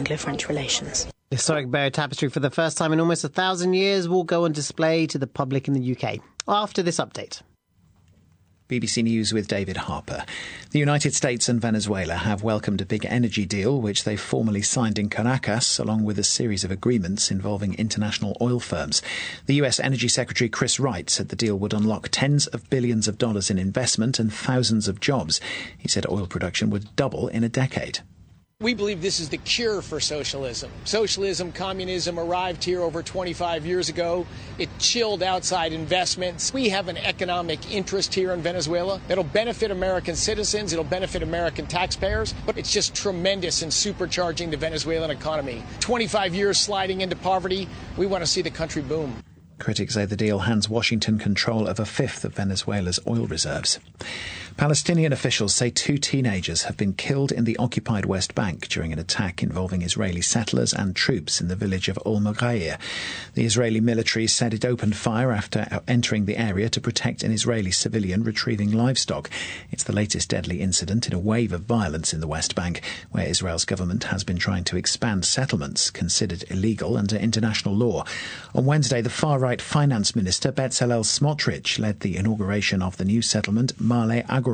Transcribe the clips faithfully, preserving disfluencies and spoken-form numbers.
Anglo-French relations. The historic Bear Tapestry, for the first time in almost a thousand years, will go on display to the public in the U K. After this update. B B C News with David Harper. The United States and Venezuela have welcomed a big energy deal which they formally signed in Caracas, along with a series of agreements involving international oil firms. The U S Energy Secretary Chris Wright said the deal would unlock tens of billions of dollars in investment and thousands of jobs. He said oil production would double in a decade. We believe this is the cure for socialism. Socialism, communism arrived here over twenty-five years ago. It chilled outside investments. We have an economic interest here in Venezuela that'll benefit American citizens, it'll benefit American taxpayers, but it's just tremendous in supercharging the Venezuelan economy. twenty-five years sliding into poverty, we want to see the country boom. Critics say the deal hands Washington control of a fifth of Venezuela's oil reserves. Palestinian officials say two teenagers have been killed in the occupied West Bank during an attack involving Israeli settlers and troops in the village of Al-Mughair. The Israeli military said it opened fire after entering the area to protect an Israeli civilian retrieving livestock. It's the latest deadly incident in a wave of violence in the West Bank, where Israel's government has been trying to expand settlements considered illegal under international law. On Wednesday, the far-right finance minister Bezalel Smotrich led the inauguration of the new settlement Ma'ale Agorot.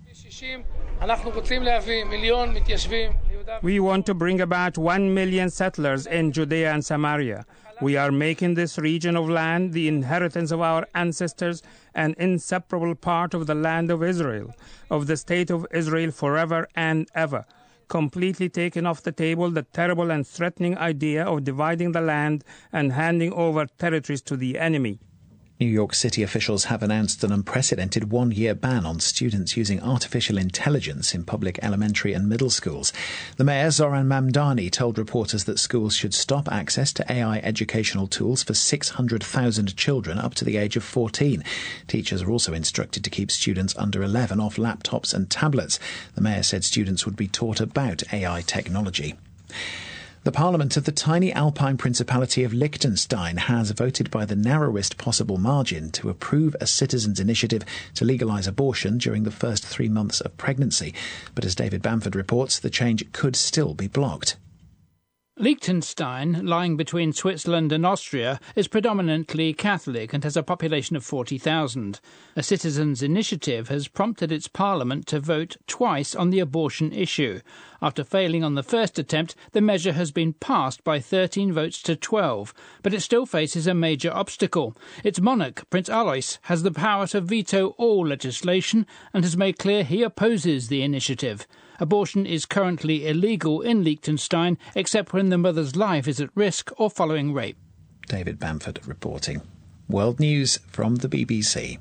We want to bring about one million settlers in Judea and Samaria. We are making this region of land the inheritance of our ancestors, an inseparable part of the land of Israel, of the state of Israel forever and ever. Completely taken off the table the terrible and threatening idea of dividing the land and handing over territories to the enemy. New York City officials have announced an unprecedented one-year ban on students using artificial intelligence in public elementary and middle schools. The mayor, Zoran Mamdani, told reporters that schools should stop access to A I educational tools for six hundred thousand children up to the age of fourteen. Teachers are also instructed to keep students under eleven off laptops and tablets. The mayor said students would be taught about A I technology. The Parliament of the tiny Alpine Principality of Liechtenstein has voted by the narrowest possible margin to approve a citizens' initiative to legalise abortion during the first three months of pregnancy. But as David Bamford reports, the change could still be blocked. Liechtenstein, lying between Switzerland and Austria, is predominantly Catholic and has a population of forty thousand. A citizens' initiative has prompted its parliament to vote twice on the abortion issue. After failing on the first attempt, the measure has been passed by thirteen votes to twelve, but it still faces a major obstacle. Its monarch, Prince Alois, has the power to veto all legislation and has made clear he opposes the initiative. Abortion is currently illegal in Liechtenstein, except when the mother's life is at risk or following rape. David Bamford reporting. World News from the B B C.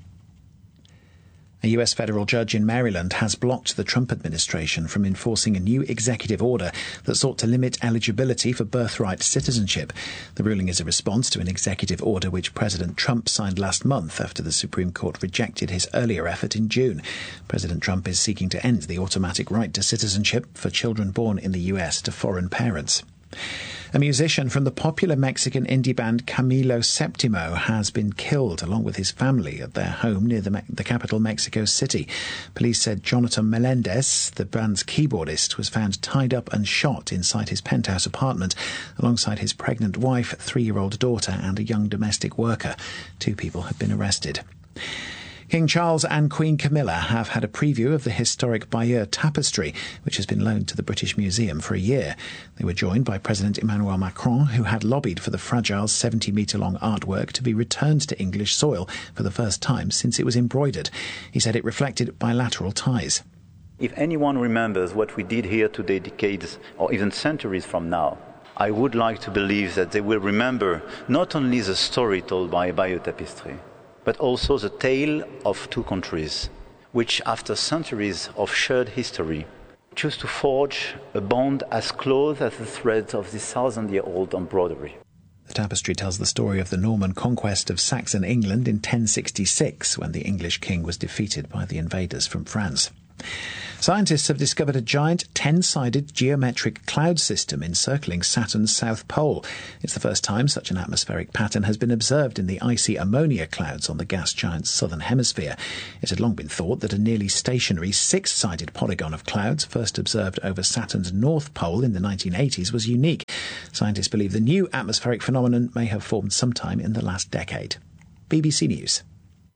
A U S federal judge in Maryland has blocked the Trump administration from enforcing a new executive order that sought to limit eligibility for birthright citizenship. The ruling is a response to an executive order which President Trump signed last month after the Supreme Court rejected his earlier effort in June. President Trump is seeking to end the automatic right to citizenship for children born in the U S to foreign parents. A musician from the popular Mexican indie band Camilo Septimo has been killed along with his family at their home near the, Me- the capital Mexico City. Police said Jonathan Melendez, the band's keyboardist, was found tied up and shot inside his penthouse apartment alongside his pregnant wife, three-year-old daughter and a young domestic worker. Two people have been arrested. King Charles and Queen Camilla have had a preview of the historic Bayeux Tapestry, which has been loaned to the British Museum for a year. They were joined by President Emmanuel Macron, who had lobbied for the fragile seventy-metre-long artwork to be returned to English soil for the first time since it was embroidered. He said it reflected bilateral ties. If anyone remembers what we did here today decades or even centuries from now, I would like to believe that they will remember not only the story told by Bayeux Tapestry, but also the tale of two countries, which, after centuries of shared history, choose to forge a bond as close as the threads of this thousand-year-old embroidery. The tapestry tells the story of the Norman conquest of Saxon England in ten sixty-six, when the English king was defeated by the invaders from France. Scientists have discovered a giant ten-sided geometric cloud system encircling Saturn's south pole. It's the first time such an atmospheric pattern has been observed in the icy ammonia clouds on the gas giant's southern hemisphere. It had long been thought that a nearly stationary six-sided polygon of clouds, first observed over Saturn's north pole in the nineteen eighties, was unique. Scientists believe the new atmospheric phenomenon may have formed sometime in the last decade. B B C News.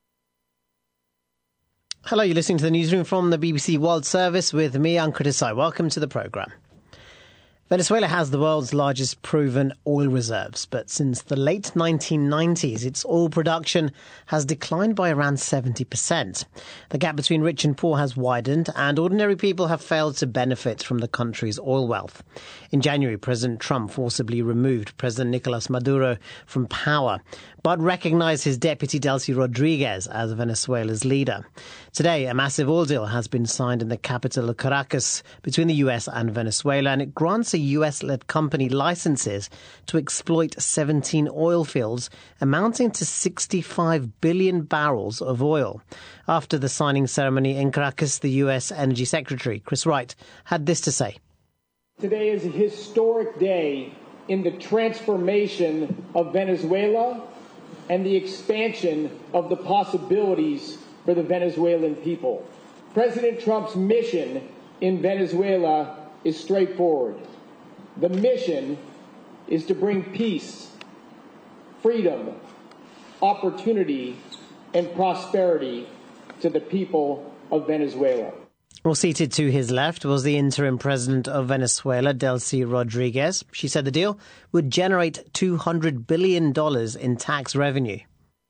Hello, you're listening to the newsroom from the B B C World Service with me, Ankit Desai. Welcome to the programme. Venezuela has the world's largest proven oil reserves, but since the late nineteen nineties, its oil production has declined by around seventy percent. The gap between rich and poor has widened, and ordinary people have failed to benefit from the country's oil wealth. In January, President Trump forcibly removed President Nicolas Maduro from power, but recognised his deputy Delcy Rodriguez as Venezuela's leader. Today, a massive oil deal has been signed in the capital of Caracas between the U S and Venezuela, and it grants a U S-led company licenses to exploit seventeen oil fields amounting to sixty-five billion barrels of oil. After the signing ceremony in Caracas, the U S Energy Secretary, Chris Wright, had this to say. Today is a historic day in the transformation of Venezuela and the expansion of the possibilities for the Venezuelan people. President Trump's mission in Venezuela is straightforward. The mission is to bring peace, freedom, opportunity, and prosperity to the people of Venezuela. Well, seated to his left was the interim president of Venezuela, Delcy Rodriguez. She said the deal would generate two hundred billion dollars in tax revenue.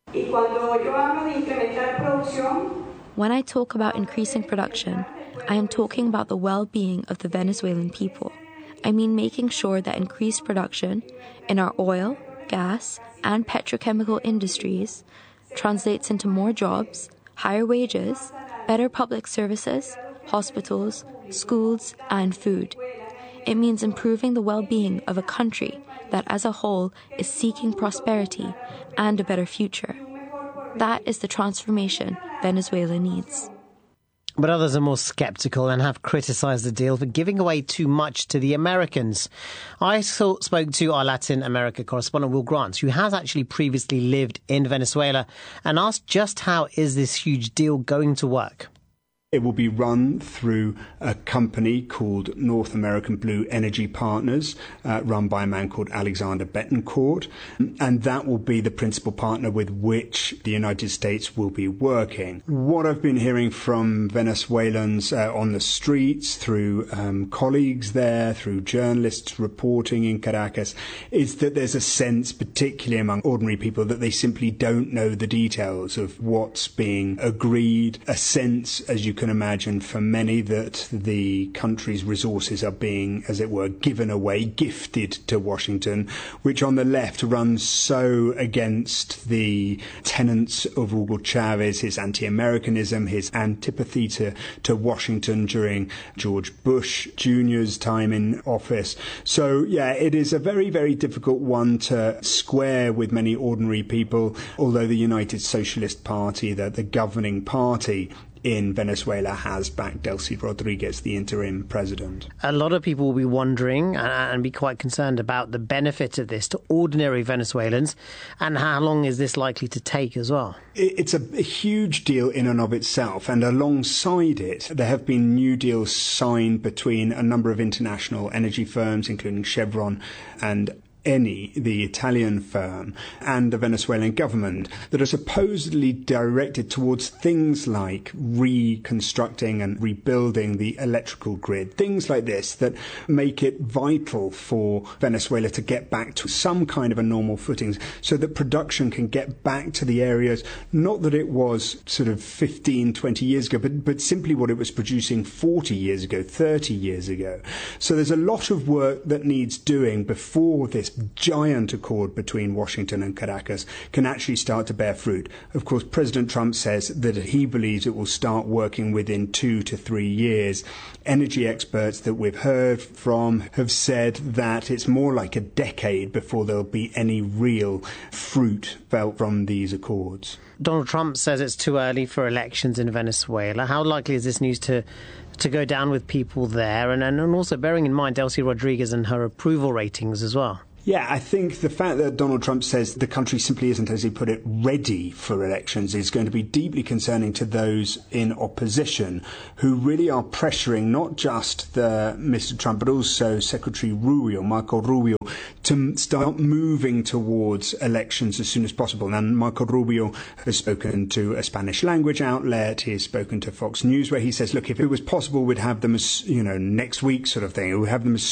When I talk about increasing production, I am talking about the well-being of the Venezuelan people. I mean making sure that increased production in our oil, gas, and petrochemical industries translates into more jobs, higher wages, better public services, hospitals, schools, and food. It means improving the well-being of a country that as a whole is seeking prosperity and a better future. That is the transformation Venezuela needs. But others are more sceptical and have criticised the deal for giving away too much to the Americans. I saw, spoke to our Latin America correspondent, Will Grant, who has actually previously lived in Venezuela, and asked just how is this huge deal going to work. It will be run through a company called North American Blue Energy Partners, uh, run by a man called Alexander Betancourt, and that will be the principal partner with which the United States will be working. What I've been hearing from Venezuelans uh, on the streets, through um, colleagues there, through journalists reporting in Caracas, is that there's a sense, particularly among ordinary people, that they simply don't know the details of what's being agreed, a sense, as you can imagine, for many, that the country's resources are being, as it were, given away, gifted to Washington, which on the left runs so against the tenets of Hugo Chavez, his anti-Americanism, his antipathy to, to Washington during George Bush Junior's time in office. So, yeah, it is a very, very difficult one to square with many ordinary people, although the United Socialist Party, the, the governing party in Venezuela, has backed Delcy Rodriguez, the interim president. A lot of people will be wondering and be quite concerned about the benefit of this to ordinary Venezuelans, and how long is this likely to take as well? It's a, a huge deal in and of itself, and alongside it, there have been new deals signed between a number of international energy firms, including Chevron and Eni, the Italian firm, and the Venezuelan government, that are supposedly directed towards things like reconstructing and rebuilding the electrical grid, things like this that make it vital for Venezuela to get back to some kind of a normal footing, so that production can get back to the areas, not that it was sort of fifteen, twenty years ago, but, but simply what it was producing forty years ago, thirty years ago. So there's a lot of work that needs doing before this giant accord between Washington and Caracas can actually start to bear fruit. Of course, President Trump says that he believes it will start working within two to three years. Energy experts that we've heard from have said that it's more like a decade before there'll be any real fruit felt from these accords. Donald Trump says it's too early for elections in Venezuela. How likely is this news to to go down with people there, and, and also bearing in mind Delcy Rodriguez and her approval ratings as well. Yeah, I think the fact that Donald Trump says the country simply isn't, as he put it, ready for elections is going to be deeply concerning to those in opposition who really are pressuring not just the Mister Trump but also Secretary Rubio, Marco Rubio, to start moving towards elections as soon as possible. And Marco Rubio has spoken to a Spanish language outlet. He has spoken to Fox News, where he says, look, if it was possible, we'd have them as, you know, next week sort of thing. We'd have them as